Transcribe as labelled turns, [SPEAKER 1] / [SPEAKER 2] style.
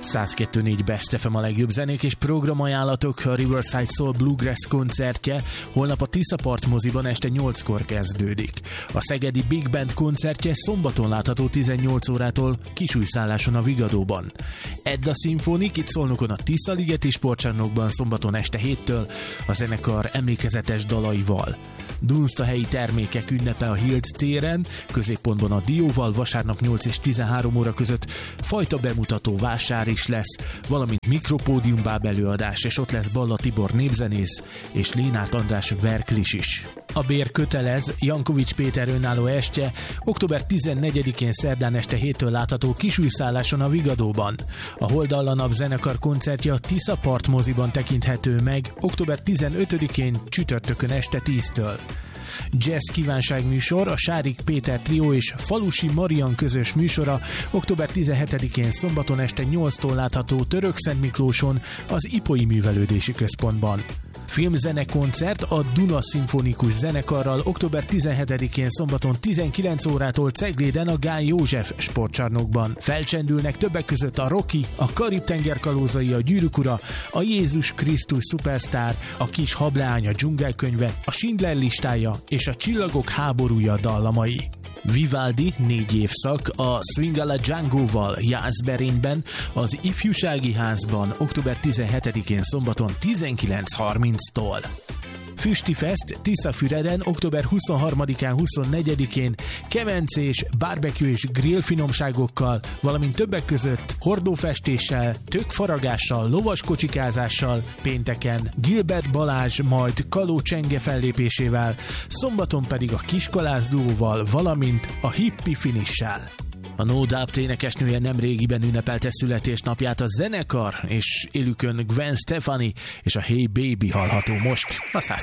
[SPEAKER 1] 102.4 Best FM a legjobb zenék és programajánlatok. A Riverside Soul Bluegrass koncertje holnap a Tiszapart moziban este 8-kor kezdődik. A szegedi Big Band koncertje szombaton látható 18 órától Kisújszálláson a Vigadóban. Edda Symphonic itt Szolnokon a Tiszaligeti sportcsarnokban szombaton este 7-től a zenekar emlékezetes dalaival. Dunsztahelyi termékek ünnepe a Hilt téren, középpontban a Dióval vasárnap 8 és 13 óra között fajta bemutató vásár is lesz, valamint mikropódium báb előadás, és ott lesz Balla Tibor népzenész és Lénárt András verklis is. A bér kötelez, Jankovics Péter önálló estje október 14-én szerdán este 7-től látható Kisújszálláson a Vigadóban. A Holdallanap zenekar koncertje a Tiszapart moziban tekinthető meg október 15-én csütörtökön este 10-től. Jazz kívánságműsor, a Sárik Péter trió és Falusi Marian közös műsora október 17-én szombaton este 8-tól látható Törökszentmiklóson az Ipoi Művelődési Központban. Filmzenekoncert a Duna Szimfonikus Zenekarral október 17-én szombaton 19 órától Cegléden a Gál József sportcsarnokban. Felcsendülnek többek között a Rocky, a Karib-tenger kalózai, a Gyűrűk ura, a Jézus Krisztus Superstar, a Kis hableány, a Dzsungelkönyve, a Schindler listája és a Csillagok háborúja dallamai. Vivaldi 4 évszak a Swing alla Django-val Jászberényben, az Ifjúsági Házban október 17-én szombaton 19:30-tól. Füstifest Tiszafüreden október 23-án, 24-én kemencés, barbecue és grill finomságokkal, valamint többek között hordófestéssel, tökfaragással, lovaskocsikázással, pénteken Gilbert Balázs, majd Kaló Csenge fellépésével, szombaton pedig a Kiskalász duóval, valamint a Hippi finissel. A No Doubt énekesnője nemrégiben ünnepelte születésnapját, a zenekar és élükön Gwen Stefani és a Hey Baby hallható most a 102.4